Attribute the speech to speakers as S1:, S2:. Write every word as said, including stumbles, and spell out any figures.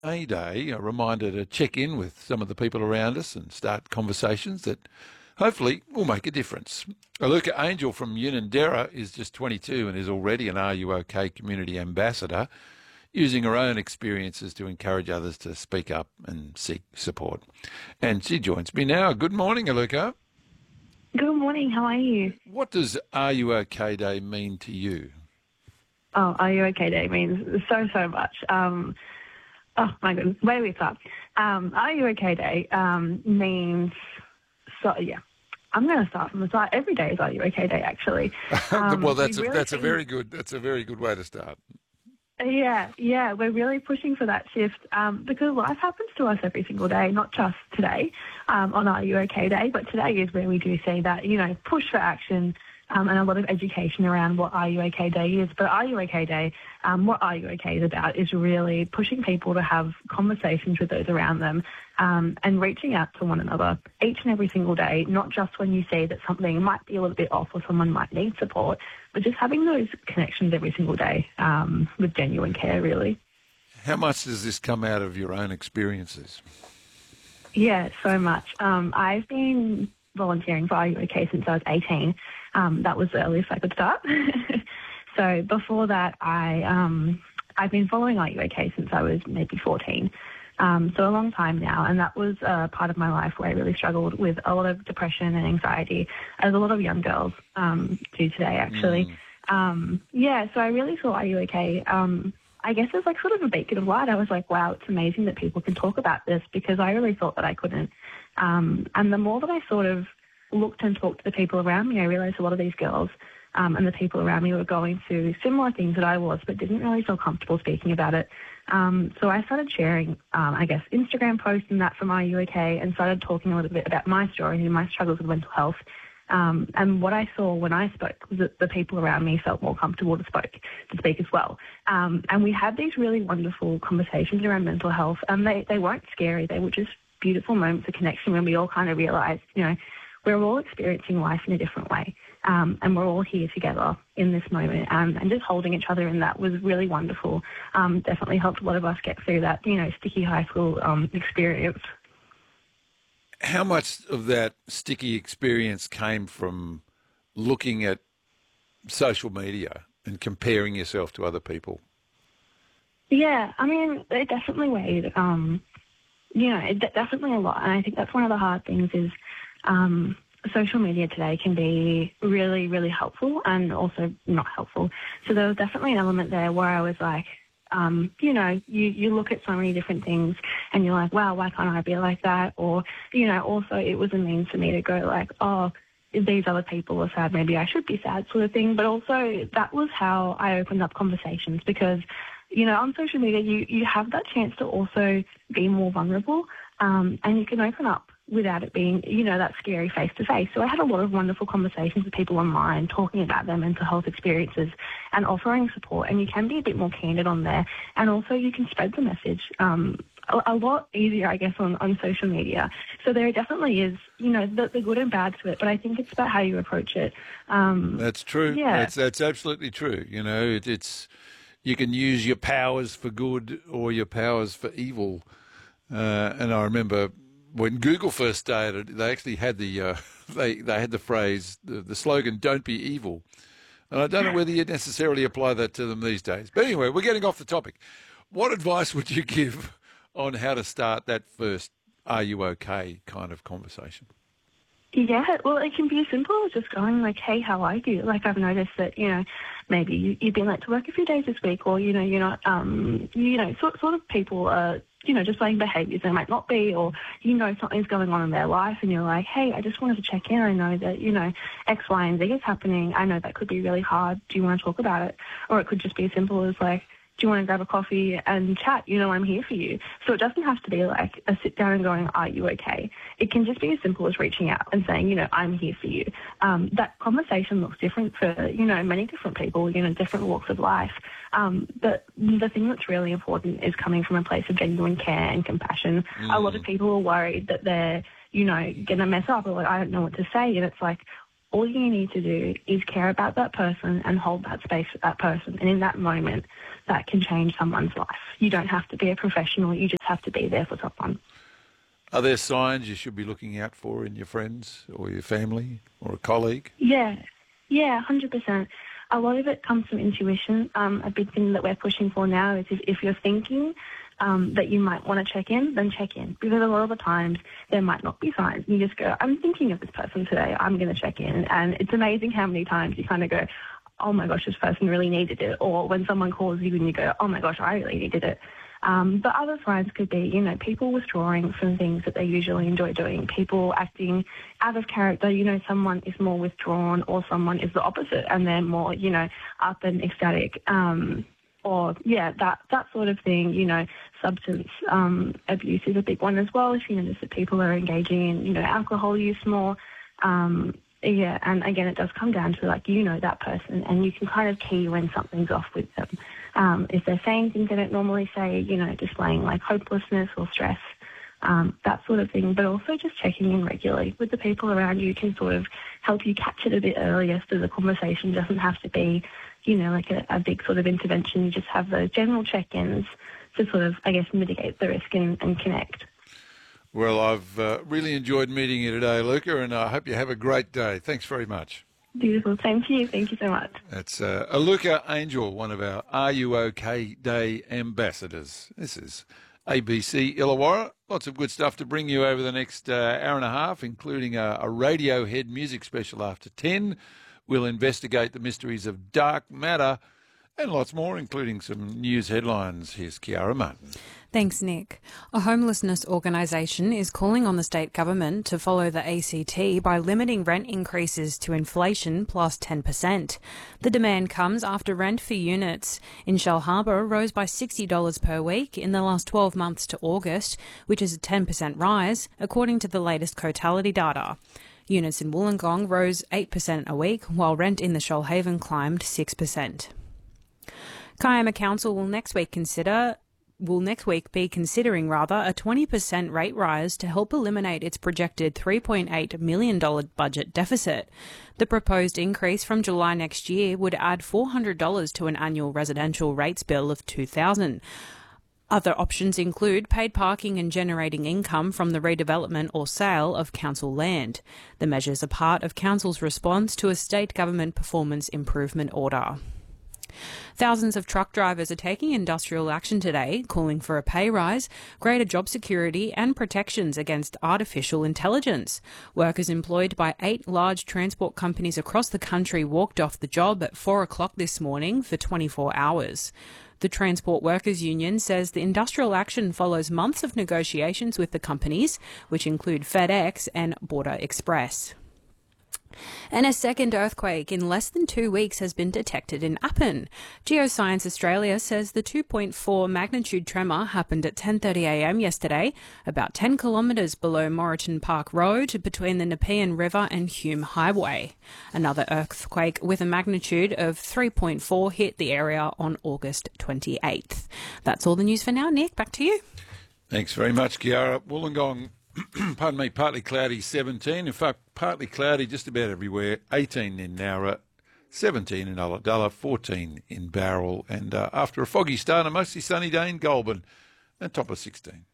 S1: A Day, a reminder to check in with some of the people around us and start conversations that hopefully will make a difference. Aluka Angel from Unanderra is just twenty-two and is already an Are You OK community ambassador, using her own experiences to encourage others to speak up and seek support. And she joins me now. Good morning, Aluka.
S2: Good morning. How are you?
S1: What does Are You OK Day mean to you?
S2: Oh, Are You OK Day means so, so much. Um, oh, my goodness. Where do we start? Um, Are You OK Day um, means, so yeah, I'm going to start from the start. Every day is Are You OK Day, actually.
S1: Um, well, that's
S2: we
S1: a,
S2: really
S1: that's a
S2: think,
S1: very good that's a very good way to start.
S2: Yeah, yeah, we're really pushing for that shift um, because life happens to us every single day, not just today um, on Are You OK Day, but today is where we do see that, you know, push for action um, and a lot of education around what Are You OK Day is. But Are You OK Day, um, what Are You OK is about is really pushing people to have conversations with those around them um, and reaching out to one another each and every single day, not just when you see that something might be a little bit off or someone might need support, but just having those connections every single day um, with genuine care, really.
S1: How much does this come out of your own experiences?
S2: Yeah, so much. Um, I've been volunteering for Are You OK since I was eighteen. Um, that was the earliest I could start. So before that, I, um, I've been following Are You OK since I was maybe fourteen. Um, so a long time now, and that was a part of my life where I really struggled with a lot of depression and anxiety, as a lot of young girls um, do today, actually. Mm. Um, yeah, so I really saw Are You OK? Um, I guess it's like sort of a beacon of light. I was like, wow, it's amazing that people can talk about this, because I really thought that I couldn't. Um, and the more that I sort of looked and talked to the people around me, I realised a lot of these girls um, and the people around me were going through similar things that I was, but didn't really feel comfortable speaking about it. Um, so I started sharing, um, I guess, Instagram posts and that from Are You OK, and started talking a little bit about my story and my struggles with mental health. Um, and what I saw when I spoke was that the people around me felt more comfortable to, spoke, to speak as well. Um, and we had these really wonderful conversations around mental health, and they, they weren't scary. They were just beautiful moments of connection when we all kind of realised, you know, we're all experiencing life in a different way. Um, and we're all here together in this moment, um, and just holding each other in that was really wonderful. Um, definitely helped a lot of us get through that, you know, sticky high school um, experience.
S1: How much of that sticky experience came from looking at social media and comparing yourself to other people?
S2: Yeah, I mean, it definitely weighed, um, you know, it, definitely a lot. And I think that's one of the hard things is, um, social media today can be really, really helpful and also not helpful. So there was definitely an element there where I was like, um, you know, you, you look at so many different things and you're like, wow, why can't I be like that? Or, you know, also it was a means for me to go like, oh, if these other people are sad, maybe I should be sad, sort of thing. But also that was how I opened up conversations, because, you know, on social media, you, you have that chance to also be more vulnerable, um, and you can open up without it being, you know, that scary face-to-face. So I had a lot of wonderful conversations with people online, talking about their mental health experiences and offering support. And you can be a bit more candid on there. And also you can spread the message um, a, a lot easier, I guess, on, on social media. So there definitely is, you know, the, the good and bad to it. But I think it's about how you approach it. Um,
S1: that's true.
S2: Yeah.
S1: That's, that's absolutely true. You know, it, it's you can use your powers for good or your powers for evil. Uh, and I remember when Google first started, they actually had the uh, they they had the phrase, the, the slogan, "Don't be evil," and I don't know whether you necessarily apply that to them these days. But anyway, we're getting off the topic. What advice would you give on how to start that first "Are you okay" kind of conversation?
S2: Yeah, well, it can be as simple as just going like, hey, how are you? Like, I've noticed that, you know, maybe you, you've been late to work a few days this week, or, you know, you're not, um, you know, sort, sort of people are, you know, displaying behaviours they might not be, or, you know, something's going on in their life and you're like, hey, I just wanted to check in. I know that, you know, X, Y, and Z is happening. I know that could be really hard. Do you want to talk about it? Or it could just be as simple as like, do you want to grab a coffee and chat? You know, I'm here for you. So it doesn't have to be like a sit down and going, are you okay? It can just be as simple as reaching out and saying, you know, I'm here for you. Um, that conversation looks different for, you know, many different people, you know, different walks of life. Um, but the thing that's really important is coming from a place of genuine care and compassion. Mm. A lot of people are worried that they're, you know, going to mess up, or like, I don't know what to say. And it's like, all you need to do is care about that person and hold that space for that person. And in that moment, that can change someone's life. You don't have to be a professional. You just have to be there for someone.
S1: Are there signs you should be looking out for in your friends or your family or a colleague?
S2: Yeah, yeah, one hundred percent. A lot of it comes from intuition. Um, a big thing that we're pushing for now is if, if you're thinking um, that you might want to check in, then check in. Because a lot of the times there might not be signs. You just go, I'm thinking of this person today, I'm going to check in. And it's amazing how many times you kind of go, oh my gosh, this person really needed it. Or when someone calls you and you go, oh my gosh, I really needed it. Um, but other signs could be, you know, people withdrawing from things that they usually enjoy doing, people acting out of character. You know, someone is more withdrawn or someone is the opposite and they're more, you know, up and ecstatic. Um, or, yeah, that, that sort of thing. You know, substance um, abuse is a big one as well. If you notice that people are engaging in, you know, alcohol use more, um, yeah, and again, it does come down to, like, you know that person and you can kind of key when something's off with them. Um, if they're saying things they don't normally say, you know, displaying like hopelessness or stress, um, that sort of thing, but also just checking in regularly with the people around you can sort of help you catch it a bit earlier so the conversation doesn't have to be, you know, like a, a big sort of intervention. You just have those general check-ins to sort of, I guess, mitigate the risk and, and connect.
S1: Well, I've uh, really enjoyed meeting you today, Luca, and I hope you have a great day. Thanks very much.
S2: Beautiful. Same to you. Thank you so much.
S1: That's uh, Luca Angel, one of our Are You OK Day ambassadors. This is A B C Illawarra. Lots of good stuff to bring you over the next uh, hour and a half, including a, a Radiohead music special after ten. We'll investigate the mysteries of dark matter and lots more, including some news headlines. Here's Kiara Martin.
S3: Thanks, Nick. A homelessness organisation is calling on the state government to follow the A C T by limiting rent increases to inflation plus ten percent. The demand comes after rent for units in Shellharbour rose by sixty dollars per week in the last twelve months to August, which is a ten percent rise, according to the latest Cotality data. Units in Wollongong rose eight percent a week, while rent in the Shoalhaven climbed six percent. Kiama Council will next week consider will next week be considering rather a twenty percent rate rise to help eliminate its projected three point eight million dollars budget deficit. The proposed increase from July next year would add four hundred dollars to an annual residential rates bill of two thousand dollars. Other options include paid parking and generating income from the redevelopment or sale of council land. The measures are part of council's response to a state government performance improvement order. Thousands of truck drivers are taking industrial action today, calling for a pay rise, greater job security and protections against artificial intelligence. Workers employed by eight large transport companies across the country walked off the job at four o'clock this morning for twenty-four hours. The Transport Workers Union says the industrial action follows months of negotiations with the companies, which include FedEx and Border Express. And a second earthquake in less than two weeks has been detected in Appin. Geoscience Australia says the two point four magnitude tremor happened at ten thirty a m yesterday, about ten kilometres below Moreton Park Road between the Nepean River and Hume Highway. Another earthquake with a magnitude of three point four hit the area on August twenty-eighth. That's all the news for now. Nick, back to you.
S1: Thanks very much, Kiara. Wollongong, pardon me, partly cloudy, seventeen. In fact, partly cloudy just about everywhere. eighteen in Nowra, seventeen in Ulladulla, fourteen in Bowral. And uh, after a foggy start, a mostly sunny day in Goulburn, and top of sixteen.